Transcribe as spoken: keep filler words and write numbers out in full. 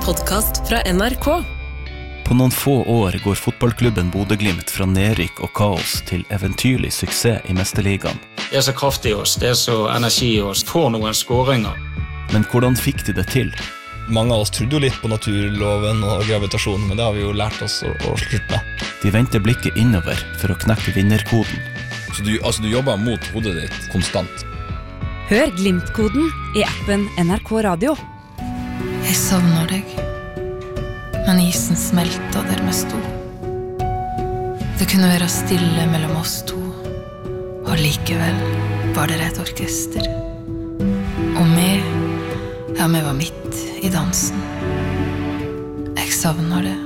podcast fra N R K. På noen få år går fotballklubben Bodø/Glimt fra nedrykk og kaos til eventyrlig suksess i Mesterligaen. Det er så kraft i oss, det er så energi i oss, får noen skåringer. Men hvordan fikk de det til? Mange av oss trodde jo litt på naturloven og gravitasjonen, men det har vi jo lært oss å, å slutte med. De vendte blikket innover for å knekke vinnerkoden. Så du, altså, du jobber mot hodet ditt konstant. Hør Glimt-koden i appen N R K Radio. Jeg savner deg, men isen smelta der vi sto. Det kunne være stille mellom oss to, og likevel var det et orkester. Og vi, ja, vi var midt i dansen. Jeg savner det.